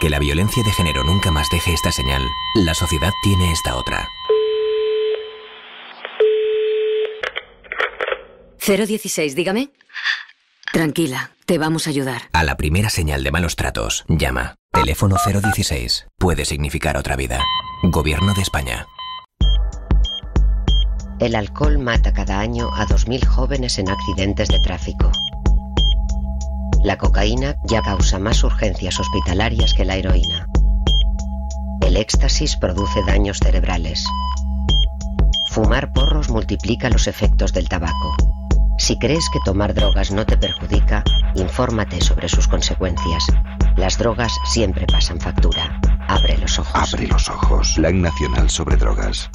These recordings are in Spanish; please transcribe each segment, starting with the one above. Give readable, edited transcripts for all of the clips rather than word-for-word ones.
que la violencia de género nunca más deje esta señal, la sociedad tiene esta otra. 016, dígame. Tranquila, te vamos a ayudar. A la primera señal de malos tratos, llama. Teléfono 016. Puede significar otra vida. Gobierno de España. El alcohol mata cada año a 2.000 jóvenes en accidentes de tráfico. La cocaína ya causa más urgencias hospitalarias que la heroína. El éxtasis produce daños cerebrales. Fumar porros multiplica los efectos del tabaco. Si crees que tomar drogas no te perjudica, infórmate sobre sus consecuencias. Las drogas siempre pasan factura. Abre los ojos. Abre los ojos. Plan Nacional sobre Drogas.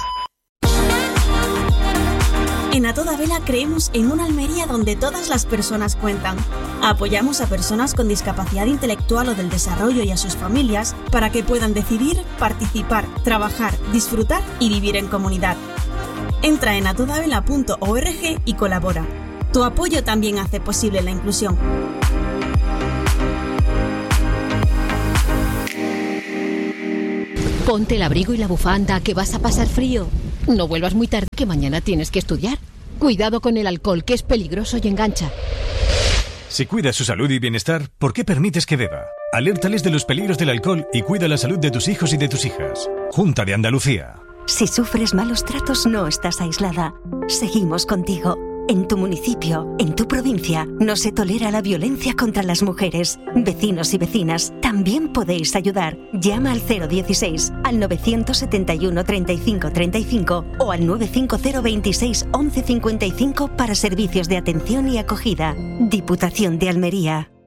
En A Toda Vela creemos en una Almería donde todas las personas cuentan. Apoyamos a personas con discapacidad intelectual o del desarrollo y a sus familias para que puedan decidir, participar, trabajar, disfrutar y vivir en comunidad. Entra en atodavela.org y colabora. Tu apoyo también hace posible la inclusión. Ponte el abrigo y la bufanda, que vas a pasar frío. No vuelvas muy tarde, que mañana tienes que estudiar. Cuidado con el alcohol, que es peligroso y engancha. Si cuidas su salud y bienestar, ¿por qué permites que beba? Alértales de los peligros del alcohol y cuida la salud de tus hijos y de tus hijas. Junta de Andalucía. Si sufres malos tratos, no estás aislada. Seguimos contigo. En tu municipio, en tu provincia, no se tolera la violencia contra las mujeres. Vecinos y vecinas, también podéis ayudar. Llama al 016, al 971 35 35 o al 950 26 11 55 para servicios de atención y acogida. Diputación de Almería.